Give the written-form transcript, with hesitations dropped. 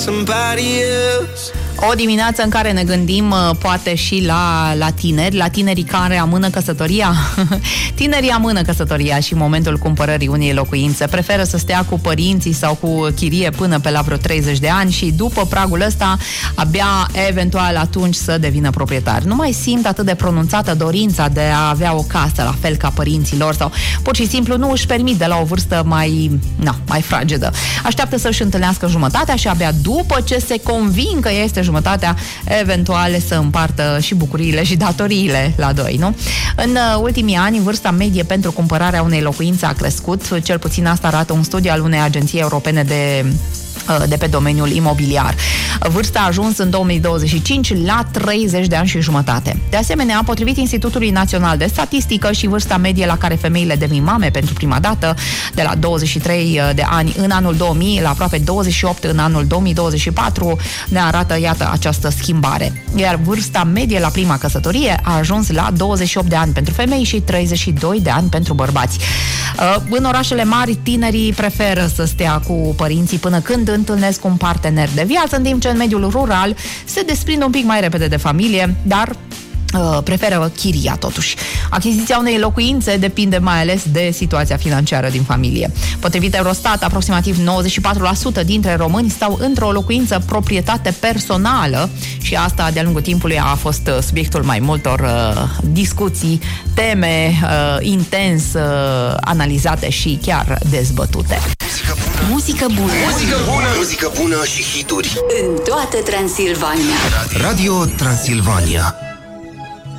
O dimineață în care ne gândim poate și la tineri, la tinerii care amână căsătoria. Tinerii amână căsătoria și în momentul cumpărării unei locuințe preferă să stea cu părinții sau cu chirie până pe la vreo 30 de ani și după pragul ăsta abia eventual atunci să devină proprietari. Nu mai simt atât de pronunțată dorința de a avea o casă la fel ca părinții lor sau pur și simplu nu își permit de la o vârstă mai fragedă. Așteaptă să-și întâlnească jumătatea și abia după ce se convin că este jumătatea, eventual să împartă și bucuriile și datoriile la doi, nu? În ultimii ani, vârsta medie pentru cumpărarea unei locuințe a crescut, cel puțin asta arată un studiu al unei agenții europene de pe domeniul imobiliar. Vârsta a ajuns în 2025 la 30 de ani și jumătate. De asemenea, potrivit Institutului Național de Statistică, și vârsta medie la care femeile devin mame pentru prima dată, de la 23 de ani în anul 2000 la aproape 28 în anul 2024, ne arată, iată, această schimbare. Iar vârsta medie la prima căsătorie a ajuns la 28 de ani pentru femei și 32 de ani pentru bărbați. În orașele mari, tinerii preferă să stea cu părinții până când întâlnesc un partener de viață, în timp ce în mediul rural se desprind un pic mai repede de familie, dar preferă chiria totuși. Achiziția unei locuințe depinde mai ales de situația financiară din familie. Potrivit Eurostat, aproximativ 94% dintre români stau într-o locuință proprietate personală și asta de-a lungul timpului a fost subiectul mai multor discuții, teme intens analizate și chiar dezbătute. Muzică bună. Muzică bună. Muzică bună și hituri. În toată Transilvania. Radio Transilvania.